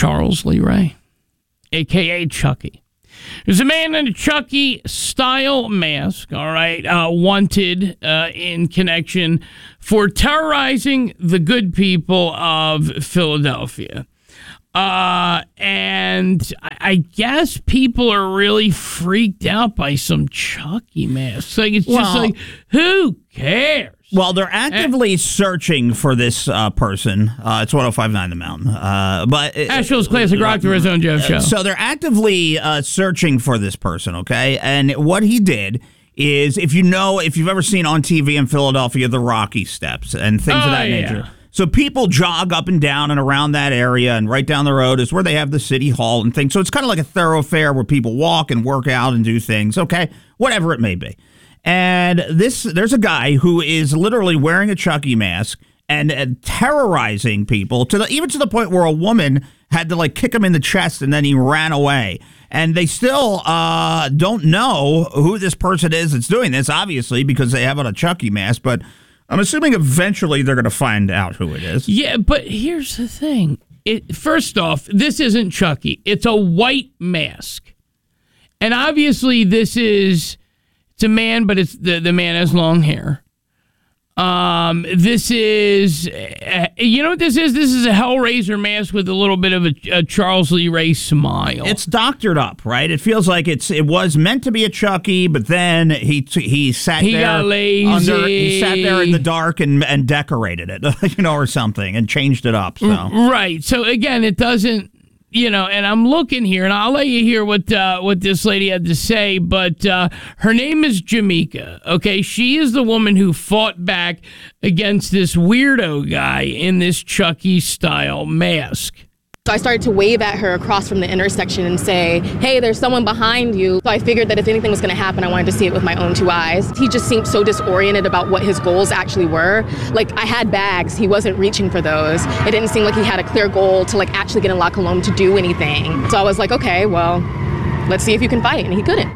Charles Lee Ray, a.k.a. Chucky. There's a man in a Chucky-style mask, all right, wanted in connection for terrorizing the good people of Philadelphia. And I guess people are really freaked out by some Chucky masks. Like, it's just like, who cares? Well, they're actively searching for this person. It's 105.9 The Mountain. Asheville's Classic Rock, the Red Zone Joe Show. So they're actively searching for this person, okay? And what he did is, if you've ever seen on TV in Philadelphia, the Rocky Steps and things of that nature. So people jog up and down and around that area, and right down the road is where they have the city hall and things. So it's kind of like a thoroughfare where people walk and work out and do things, okay? Whatever it may be. And there's a guy who is literally wearing a Chucky mask and terrorizing people even to the point where a woman had to kick him in the chest, and then he ran away. And they still don't know who this person is that's doing this, obviously, because they have on a Chucky mask. But I'm assuming eventually they're going to find out who it is. Yeah, but here's the thing. First off, this isn't Chucky. It's a white mask. And obviously it's a man, but it's the man has long hair. This is, you know what this is? This is a Hellraiser mask with a little bit of a Charles Lee Ray smile. It's doctored up, right? It feels like it was meant to be a Chucky, but then he got lazy. He sat there in the dark and decorated it, or something, and changed it up. So right. So again, it doesn't. And I'm looking here, and I'll let you hear what this lady had to say, but her name is Jamaica, okay? She is the woman who fought back against this weirdo guy in this Chucky-style mask. So I started to wave at her across from the intersection and say, hey, there's someone behind you. So I figured that if anything was going to happen, I wanted to see it with my own two eyes. He just seemed so disoriented about what his goals actually were. I had bags. He wasn't reaching for those. It didn't seem like he had a clear goal to actually get in La Colombe to do anything. So I was like, okay, well, let's see if you can fight. And he couldn't.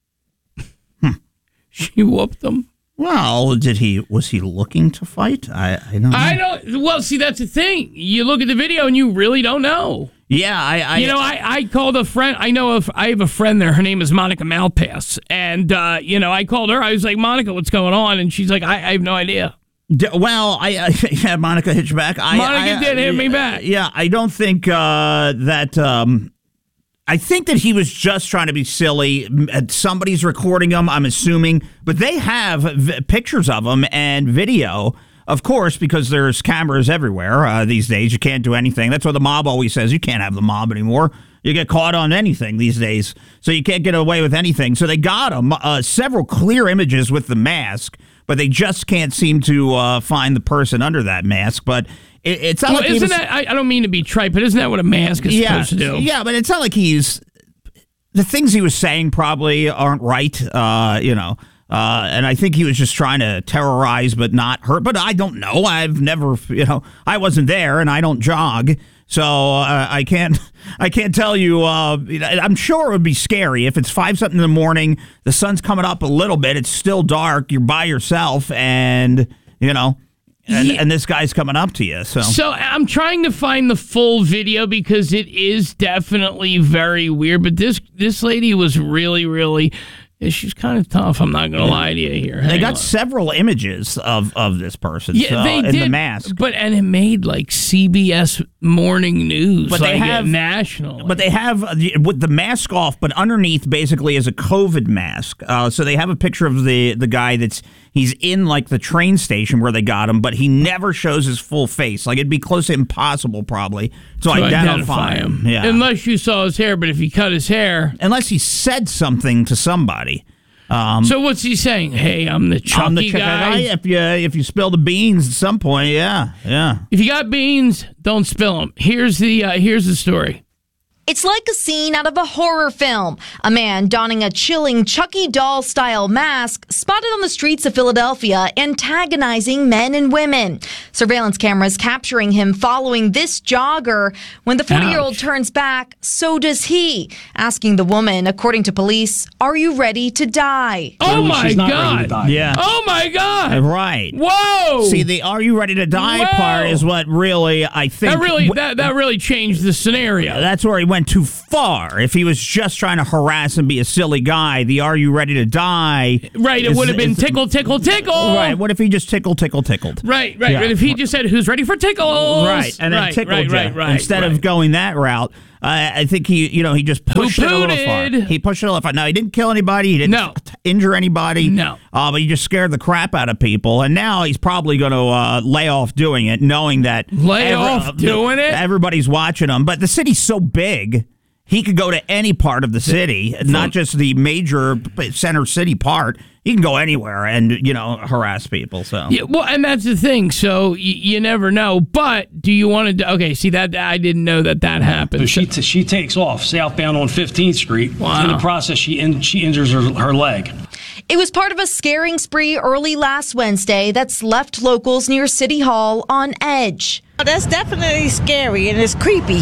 She whooped him. Well, was he looking to fight? I don't know. Well, see, that's the thing. You look at the video and you really don't know. Yeah, I called a friend. I have a friend there. Her name is Monica Malpass. And, I called her. I was like, Monica, what's going on? And she's like, I have no idea. Well, yeah, Monica hit you back. Monica did hit me back. Yeah, I don't think that... I think that he was just trying to be silly. Somebody's recording him, I'm assuming. But they have pictures of him and video, of course, because there's cameras everywhere these days. You can't do anything. That's what the mob always says. You can't have the mob anymore. You get caught on anything these days. So you can't get away with anything. So they got him several clear images with the mask, but they just can't seem to find the person under that mask. But it's not like isn't that? I don't mean to be trite, but isn't that what a mask is supposed to do? Yeah, but it's not like the things he was saying probably aren't right, and I think he was just trying to terrorize but not hurt. But I don't know. I've never, I wasn't there, and I don't jog, so I can't tell you. I'm sure it would be scary if it's 5-something in the morning. The sun's coming up a little bit. It's still dark. You're by yourself, and And this guy's coming up to you. So I'm trying to find the full video because it is definitely very weird. But this lady was really, really... She's kind of tough. I'm not going to lie to you here. They got several images of this person. Yeah, they did. In the mask. And it made CBS Morning News. But they have national. But they have with the mask off, but underneath basically is a COVID mask. So they have a picture of the guy he's in the train station where they got him, but he never shows his full face. It'd be close to impossible probably to identify him. Yeah. Unless you saw his hair, but if he cut his hair, unless he said something to somebody. So what's he saying? Hey, I'm the Chucky guy. If you spill the beans at some point, yeah. If you got beans, don't spill them. Here's the story. It's like a scene out of a horror film. A man donning a chilling Chucky doll-style mask spotted on the streets of Philadelphia antagonizing men and women. Surveillance cameras capturing him following this jogger. When the 40-year-old turns back, so does he, asking the woman, according to police, "Are you ready to die?" Oh, my God. Yeah. Oh, my God. Right. Whoa. See, the "are you ready to die" part is what really, I think... That really changed the scenario. That's where he went too far. If he was just trying to harass and be a silly guy, the "are you ready to die"... Right, it would have been tickle, tickle, tickle. Right, what if he just tickled? Right. Yeah. But if he just said, "Who's ready for tickles?" Right, and then tickled you. Right. Instead of going that route, I think he just pushed it a little far. He pushed it a little far. No, he didn't kill anybody. He didn't injure anybody. No. But he just scared the crap out of people. And now he's probably going to lay off doing it, knowing that... doing it? Everybody's watching him. But the city's so big... He could go to any part of the city, not just the major center city part. He can go anywhere and, harass people. So yeah, well, and that's the thing. So you never know. But do you want to? Okay, see that I didn't know that happened. So she takes off southbound on 15th Street. Wow. In the process, she injures her leg. It was part of a scaring spree early last Wednesday that's left locals near City Hall on edge. That's definitely scary and it's creepy.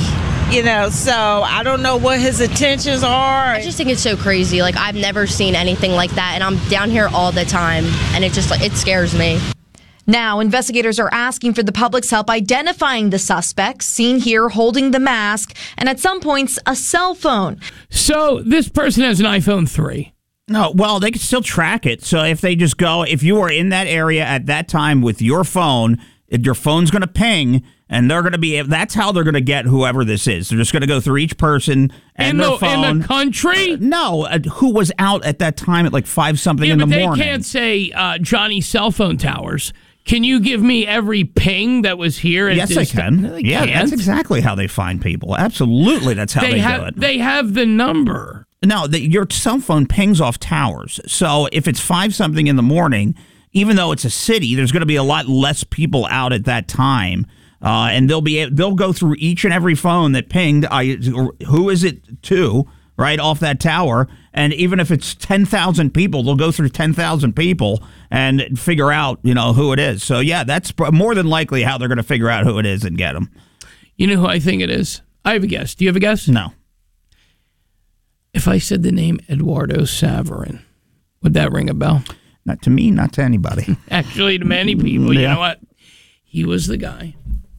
So I don't know what his intentions are. I just think it's so crazy. Like, I've never seen anything like that, and I'm down here all the time, and it scares me. Now, investigators are asking for the public's help identifying the suspects seen here holding the mask and at some points a cell phone. So this person has an iPhone 3. No, well, they can still track it. So if they just go, if you were in that area at that time with your phone's going to ping, and they're going to be, that's how they're going to get whoever this is. They're just going to go through each person and their phone. In the country? No, who was out at that time at like 5-something in the morning. But they can't say Johnny's cell phone towers. Can you give me every ping that was here? Yes, they can. That's exactly how they find people. Absolutely, that's how they do it. They have the number. No, your cell phone pings off towers. So if it's 5-something in the morning, even though it's a city, there's going to be a lot less people out at that time. And they'll go through each and every phone that pinged. Who is it to? Right off that tower, and even if it's 10,000 people, they'll go through 10,000 people and figure out who it is. So yeah, that's more than likely how they're going to figure out who it is and get them. You know who I think it is? I have a guess. Do you have a guess? No. If I said the name Eduardo Saverin, would that ring a bell? Not to me, not to anybody. Actually, to many people. You know what? He was the guy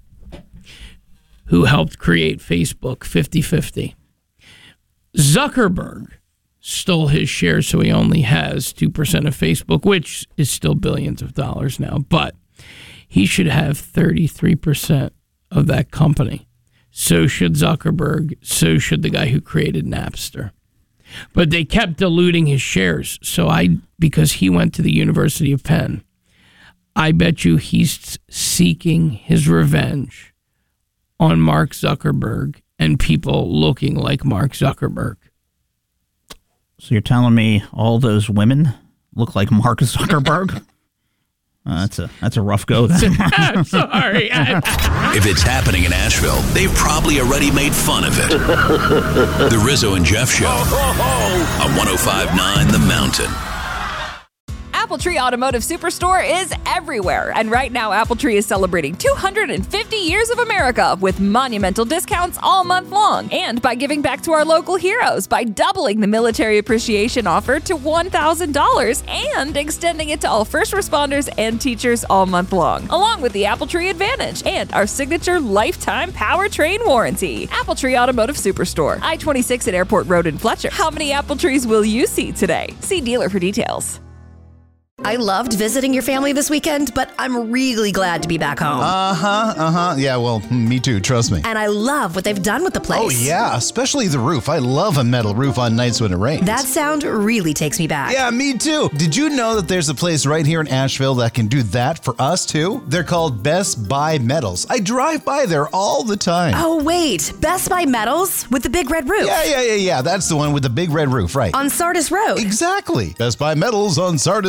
who helped create Facebook 50-50. Zuckerberg stole his shares, so he only has 2% of Facebook, which is still billions of dollars now. But he should have 33% of that company. So should Zuckerberg. So should the guy who created Napster. But they kept diluting his shares. So because he went to the University of Penn, I bet you he's seeking his revenge on Mark Zuckerberg and people looking like Mark Zuckerberg. So you're telling me all those women look like Mark Zuckerberg? That's a rough go then. I'm sorry. If it's happening in Asheville, they've probably already made fun of it. The Rizzo and Jeff Show on 105.9 The Mountain. Appletree Automotive Superstore is everywhere. And right now, Appletree is celebrating 250 years of America with monumental discounts all month long. And by giving back to our local heroes by doubling the military appreciation offer to $1,000 and extending it to all first responders and teachers all month long. Along with the Appletree Advantage and our signature lifetime powertrain warranty. Appletree Automotive Superstore, I-26 at Airport Road in Fletcher. How many Appletrees will you see today? See dealer for details. I loved visiting your family this weekend, but I'm really glad to be back home. Yeah, well, me too, trust me. And I love what they've done with the place. Oh, yeah, especially the roof. I love a metal roof on nights when it rains. That sound really takes me back. Yeah, me too. Did you know that there's a place right here in Asheville that can do that for us too? They're called Best Buy Metals. I drive by there all the time. Oh, wait. Best Buy Metals with the big red roof. Yeah. That's the one with the big red roof, right. On Sardis Road. Exactly. Best Buy Metals on Sardis Road in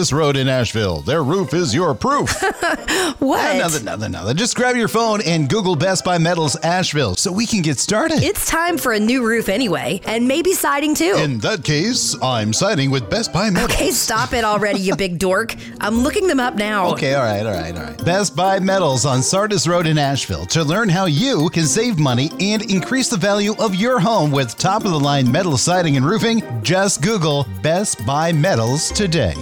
in Asheville. Their roof is your proof. What? Nothing. Just grab your phone and Google Best Buy Metals Asheville so we can get started. It's time for a new roof anyway, and maybe siding too. In that case, I'm siding with Best Buy Metals. Okay, stop it already, you big dork. I'm looking them up now. Okay, all right. Best Buy Metals on Sardis Road in Asheville. To learn how you can save money and increase the value of your home with top-of-the-line metal siding and roofing, just Google Best Buy Metals today.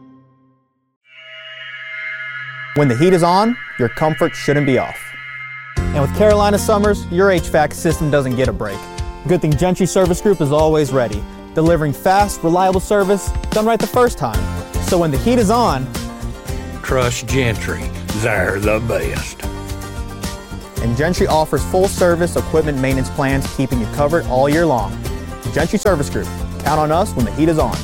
When the heat is on, your comfort shouldn't be off. And with Carolina Summers, your HVAC system doesn't get a break. Good thing Gentry Service Group is always ready, delivering fast, reliable service done right the first time. So when the heat is on, trust Gentry. They're the best. And Gentry offers full service equipment maintenance plans, keeping you covered all year long. Gentry Service Group. Count on us when the heat is on.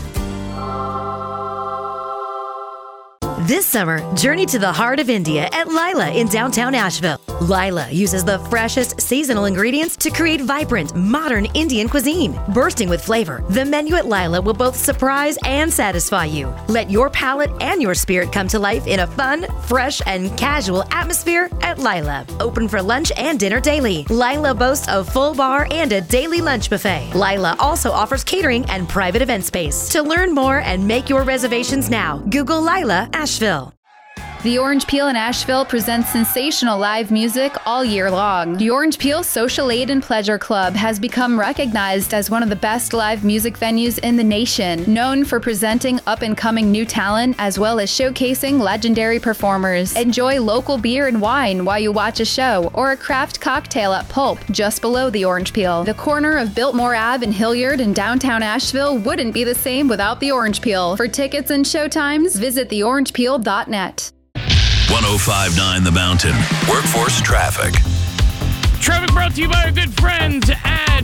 This summer, journey to the heart of India at Lila in downtown Asheville. Lila uses the freshest seasonal ingredients to create vibrant, modern Indian cuisine. Bursting with flavor, the menu at Lila will both surprise and satisfy you. Let your palate and your spirit come to life in a fun, fresh, and casual atmosphere at Lila. Open for lunch and dinner daily. Lila boasts a full bar and a daily lunch buffet. Lila also offers catering and private event space. To learn more and make your reservations now, Google Lila Asheville. The Orange Peel in Asheville presents sensational live music all year long. The Orange Peel Social Aid and Pleasure Club has become recognized as one of the best live music venues in the nation, known for presenting up-and-coming new talent as well as showcasing legendary performers. Enjoy local beer and wine while you watch a show, or a craft cocktail at Pulp, just below the Orange Peel. The corner of Biltmore Ave and Hilliard in downtown Asheville wouldn't be the same without the Orange Peel. For tickets and showtimes, visit theorangepeel.net. 105.9 The Mountain. Workforce traffic. Traffic brought to you by our good friends at,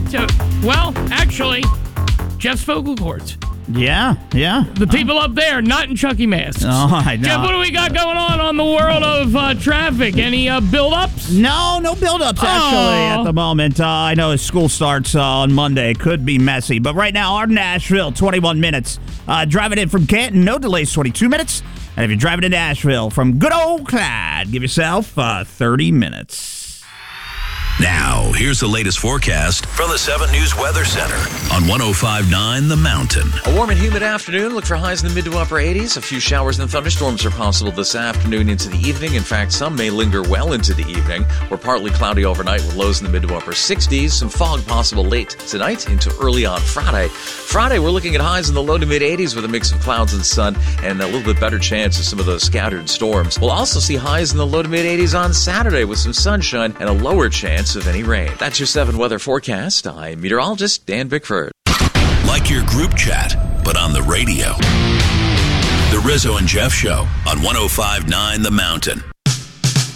Jeff's Vocal Cords. Yeah. The people up there, not in Chucky masks. Oh, I know. Jeff, what do we got going on the world of traffic? Any build-ups? No build-ups, actually, at the moment. I know as school starts on Monday. It could be messy. But right now, our Nashville, 21 minutes. Driving in from Canton, no delays, 22 minutes. And if you're driving into Asheville from good old Clyde, give yourself 30 minutes. Now, here's the latest forecast from the 7 News Weather Center on 105.9 The Mountain. A warm and humid afternoon. Look for highs in the mid to upper 80s. A few showers and thunderstorms are possible this afternoon into the evening. In fact, some may linger well into the evening. We're partly cloudy overnight with lows in the mid to upper 60s. Some fog possible late tonight into early on Friday. Friday, we're looking at highs in the low to mid 80s with a mix of clouds and sun and a little bit better chance of some of those scattered storms. We'll also see highs in the low to mid 80s on Saturday with some sunshine and a lower chance of any rain. That's your 7 weather forecast. I'm meteorologist Dan Bickford. Like your group chat, but on the radio. The Rizzo and Jeff Show on 105.9 The Mountain.